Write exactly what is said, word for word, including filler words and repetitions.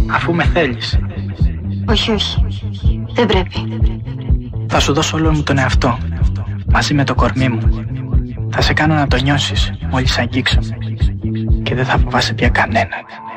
αφού με θέλεις. Όχι, όχι. Δεν πρέπει. Θα σου δώσω όλο μου τον εαυτό, μαζί με το κορμί μου. Θα σε κάνω να το νιώσεις μόλις αγγίξω. Και δεν θα φοβάσαι πια κανέναν.